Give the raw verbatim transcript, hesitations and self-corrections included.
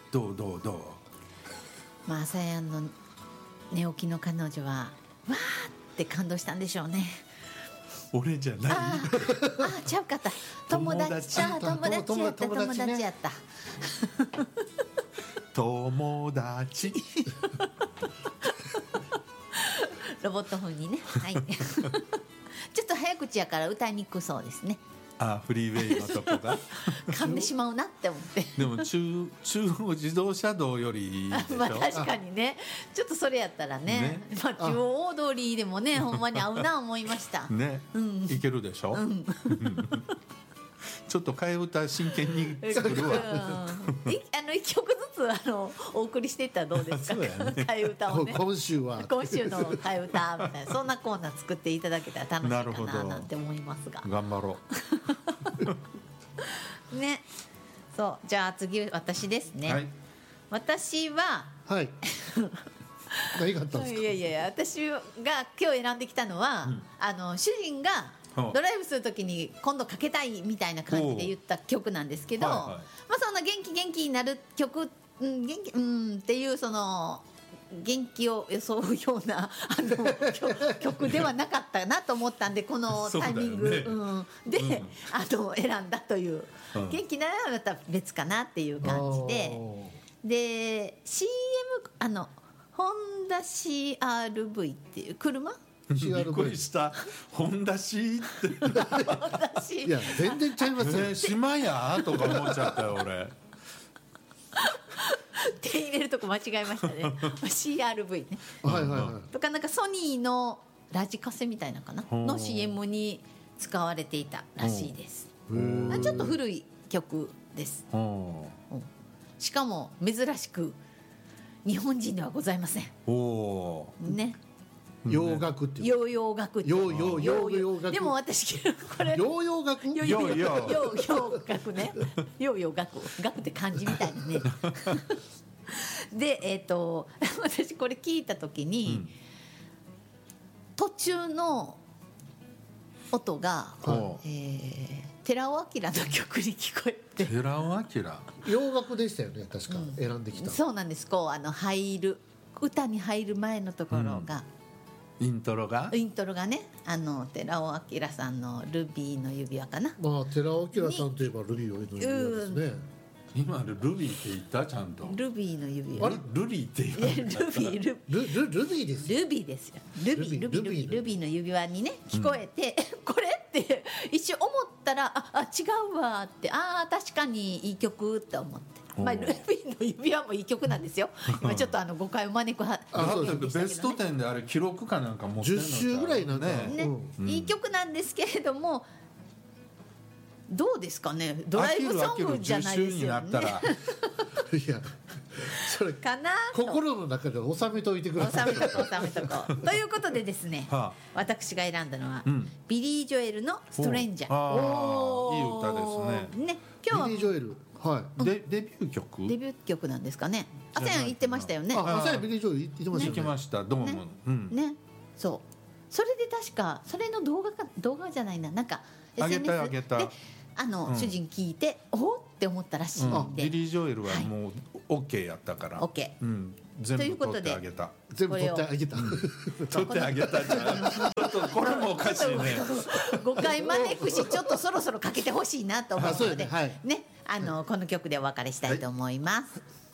どうどうどう。 まあ朝やんの寝起きの彼女はわーって感動したんでしょうね。 俺じゃない。 あーあーちゃうかった友達あ友達友やった友友達ね達やった友達ロボット風にねはいちょっと早口やから歌いにくそうですね。 あフリーウェイのとこが噛んでしまうなって思ってでも中中央自動車道よりいいでしょまあ確かにねちょっとそれやったらねねまあ中央大通りでもねほんまに合うな思いましたね、 うんいけるでしょ、うん、ちょっと替え歌真剣に作るわうんいあの一曲ずつあのお送りしていったらどうですかそうやね替え歌をね今週は今週の替え歌みたいなそんなコーナー作っていただけたら楽しいかなるほどななんて思いますが頑張ろねそうじゃあ次私ですう、 ね、 はい、 私ははい何があったんですか。 いやいやいや私が今日選んできたのは、うん、あの主人がほうドライブするときに今度かけたいみたいな感じで言った曲なんですけど、 はいはい、 まあそんな元気元気になる曲、うん、元気うんっていうその元気を装うようなあの 曲, 曲ではなかったなと思ったんでこのタイミング、ねうん、で、うん、あの選んだという、うん、元気ならまた別かなっていう感じでで シーエム あのホンダ シーアールブイ っていう車びっくりしたホンダ C っていや全然ちゃいますよ、 ね、島やとか思っちゃったよ俺手入れるとこ間違えましたねシーアールブイ ね、 はいはいはい、 とかなんかソニーのラジカセみたいなかなの シーエム に使われていたらしいです。ちょっと古い曲です。しかも珍しく日本人ではございません。 おね洋楽って洋洋楽って洋洋洋洋楽でも私これ洋洋楽洋洋洋楽ね洋洋楽楽って漢字みたいなねでえっと私これ聞いた時に、うん、途中の音が、えー、寺尾明の曲に聞こえて寺尾明洋楽でしたよね確か、うん、選んできたそうなんですこうあの入る歌に入る前のところが、 うん、イントロがイントロがねあの寺尾明さんのルビーの指輪かな、 まあ、寺尾明さんといえばルビーの指輪ですね、 今ルビーって言ったちゃんとルビーの指輪あれルビーって言わルビールルルルビーですルビーですよルビールビールビールビーの指輪にね聞こえて、うん、これって一瞬思ったらああ違うわってあ確かにいい曲って思って、まあ、ルビーの指輪もいい曲なんですよ今ちょっとあの誤解を招くはあそうですねベストテンであれ記録かなんか持ってるのじゅっしゅうぐらいなんだね、ねうん、いい曲なんですけれどもどうですかねドライブソングじゃないですよねいやそれかな心の中で収めておいてください収めとこう収めとこうということでですね、はあ、私が選んだのは、うん、ビリー・ジョエルのストレンジャーおいい歌ですねね今日はビリー・ジョエルはい、 デ, デビュー曲デビュー曲なんですかね。アセアン行ってましたよね。 あ、アセアンビリー・ジョエル行ってましたよね。 行きましたどうも、 ねうん、ねそうそれで確かそれの動画か動画じゃないななんか エスエヌエス であげたあげたあの、うん、主人聞いておっって思ったらしいんで、 うん、ビリー・ジョエルはもう OK やったから、 はい、OK、 うん、全部取ってあげた全部取ってあげた、うん、 取ってあげたじゃんちょっとこれもおかしいね誤解招くしちょっとそろそろかけてほしいなと思うので、 はい、 ねあのこの曲でお別れしたいと思います、はい。